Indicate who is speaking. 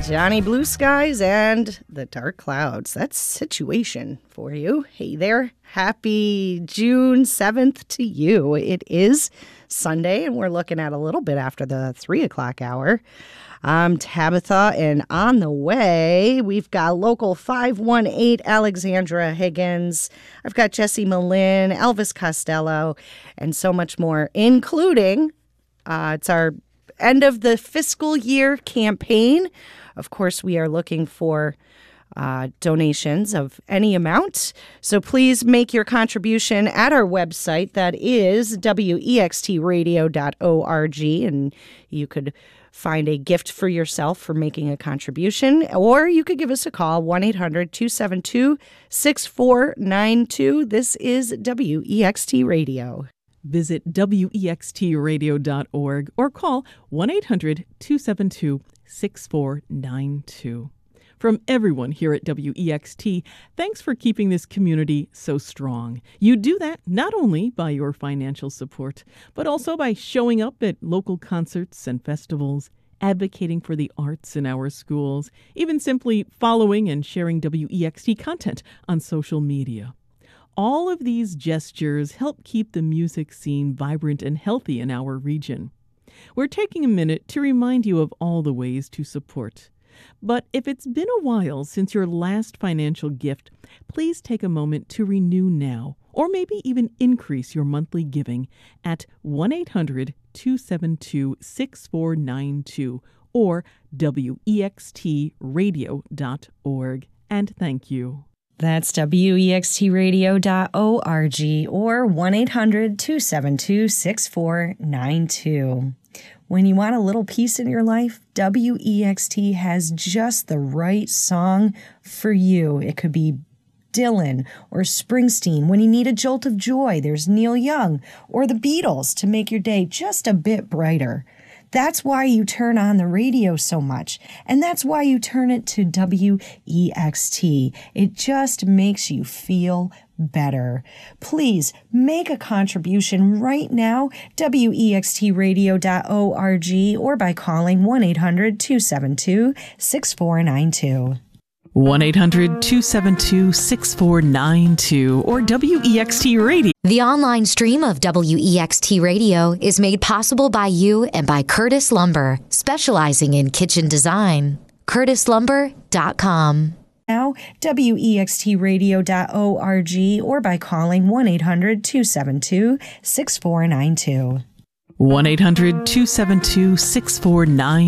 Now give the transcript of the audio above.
Speaker 1: Johnny Blue Skies and the Dark Clouds. That's Situation for you. Hey there. Happy June 7th to you. It is Sunday, and we're looking at a little bit after the 3 o'clock hour. I'm Tabitha, and on the way, we've got Local 518 Alexandra Higgins. I've got Jesse Malin, Elvis Costello, and so much more, including it's our end of the fiscal year campaign. Of course, we are looking for donations of any amount. So please make your contribution at our website. That is wextradio.org. And you could find a gift for yourself for making a contribution. Or you could give us a call, 1-800-272-6492. This is WEXT Radio.
Speaker 2: Visit wextradio.org or call 1-800-272-6492. From everyone here at WEXT, thanks for keeping this community so strong. You do that not only by your financial support, but also by showing up at local concerts and festivals, advocating for the arts in our schools, even simply following and sharing WEXT content on social media. All of these gestures help keep the music scene vibrant and healthy in our region. We're taking a minute to remind you of all the ways to support. But if it's been a while since your last financial gift, please take a moment to renew now, or maybe even increase your monthly giving at 1-800-272-6492 or wextradio.org. And thank you.
Speaker 1: That's wextradio.org or 1-800-272-6492. When you want a little peace in your life, WEXT has just the right song for you. It could be Dylan or Springsteen. When you need a jolt of joy, there's Neil Young or the Beatles to make your day just a bit brighter. That's why you turn on the radio so much, and that's why you turn it to WEXT. It just makes you feel better. Please make a contribution right now, wextradio.org, or by calling 1-800-272-6492.
Speaker 2: 1-800-272-6492 or WEXT Radio.
Speaker 3: The online stream of WEXT Radio is made possible by you and by Curtis Lumber, specializing in kitchen design. CurtisLumber.com.
Speaker 1: Now, wextradio.org or by calling 1-800-272-6492.
Speaker 2: 1-800-272-6492.